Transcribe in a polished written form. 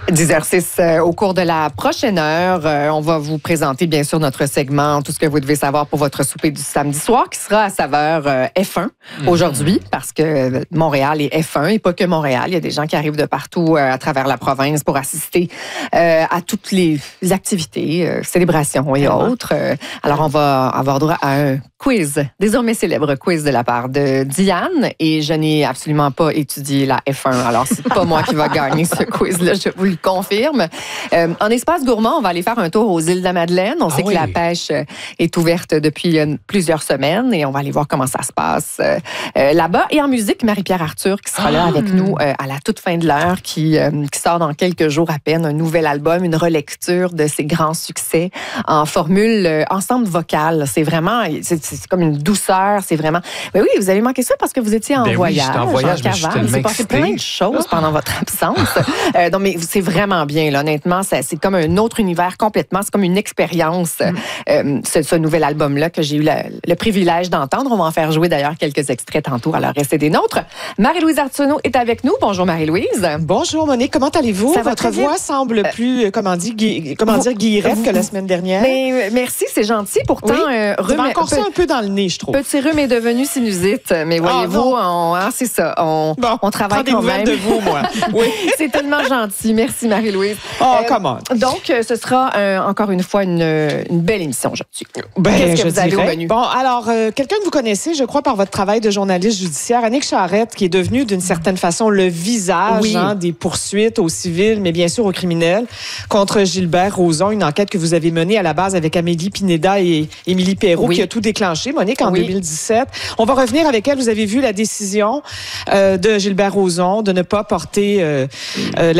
10h06 au cours de la prochaine heure. On va vous présenter, bien sûr, notre segment, tout ce que vous devez savoir pour votre souper du samedi soir, qui sera à saveur F1 aujourd'hui, parce que Montréal est F1 et pas que Montréal. Il y a des gens qui arrivent de partout à travers la province pour assister à toutes les activités, célébrations et autres. Alors, on va avoir droit à un quiz, désormais célèbre quiz de la part de Diane, et je n'ai absolument pas étudié la F1. Alors, c'est pas moi qui va gagner ce quiz-là, je vous le confirme. En espace gourmand, on va aller faire un tour aux îles de la Madeleine. On sait que la pêche est ouverte depuis plusieurs semaines et on va aller voir comment ça se passe là-bas. Et en musique, Marie-Pierre Arthur qui sera là avec nous à la toute fin de l'heure, qui sort dans quelques jours à peine un nouvel album, une relecture de ses grands succès en formule ensemble vocal. C'est vraiment, c'est comme une douceur, c'est vraiment... Mais oui, vous avez manqué ça parce que vous étiez en voyage. Oui, j'étais en voyage, mais il s'est passé plein de choses pendant votre absence. Non, mais c'est vraiment bien, là. Honnêtement, c'est comme un autre univers complètement. C'est comme une expérience, ce nouvel album-là que j'ai eu le privilège d'entendre. On va en faire jouer d'ailleurs quelques extraits tantôt. Alors, restez des nôtres. Marie-Louise Arsenault est avec nous. Bonjour, Marie-Louise. Bonjour, Monique. Comment allez-vous? Votre voix semble plus, guillerette que la semaine dernière. Mais, merci, c'est gentil. Pourtant, vous avez encore ça un peu dans le nez, je trouve. Petit rhume est devenu sinusite. Mais voyez-vous, c'est ça. On travaille quand même. De vous, moi. Oui. C'est tellement gentil. Merci, Marie-Louise. Comment? Donc, ce sera encore une fois une belle émission aujourd'hui. Qu'est-ce que vous avez au menu? Bon, alors, quelqu'un que vous connaissez, je crois, par votre travail de journaliste judiciaire, Annick Charrette, qui est devenue, d'une certaine façon, le visage des poursuites aux civils, mais bien sûr aux criminels, contre Gilbert Rozon, une enquête que vous avez menée à la base avec Amélie Pineda et Émilie Perrault, qui a tout déclenché, Monique, en 2017. On va revenir avec elle. Vous avez vu la décision de Gilbert Rozon de ne pas porter